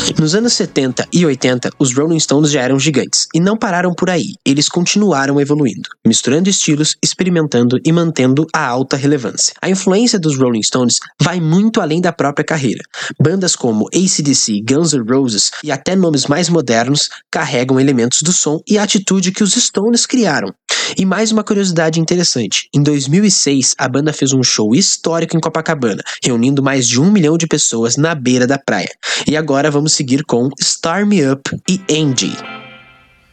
Nos anos 70 e 80, os Rolling Stones já eram gigantes, e não pararam por aí, eles continuaram evoluindo, misturando estilos, experimentando e mantendo a alta relevância. A influência dos Rolling Stones vai muito além da própria carreira. Bandas como AC/DC, Guns N' Roses e até nomes mais modernos carregam elementos do som e atitude que os Stones criaram. E mais uma curiosidade interessante, em 2006 a banda fez um show histórico em Copacabana, reunindo mais de 1 milhão de pessoas na beira da praia. E agora vamos seguir com Start Me Up e Angie.